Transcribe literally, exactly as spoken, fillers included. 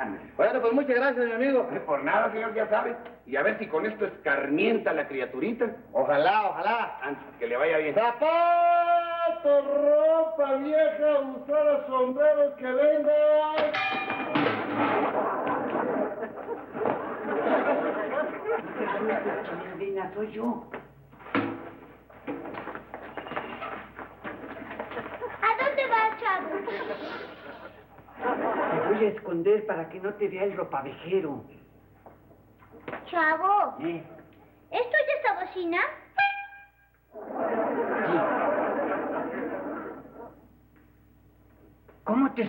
Bueno, pues muchas gracias, mi amigo. Por nada, señor, ya sabe. Y a ver si con esto escarmienta a la criaturita. Ojalá, ojalá. Antes, que le vaya bien. Zapatos, ropa vieja, usada, sombreros, que vengan. Dina, soy yo. ¿A dónde vas, chavo? Te voy a esconder para que no te vea el ropavejero. Chavo, ¿Eh? ¿esto ya esta bocina? Sí. ¿Cómo te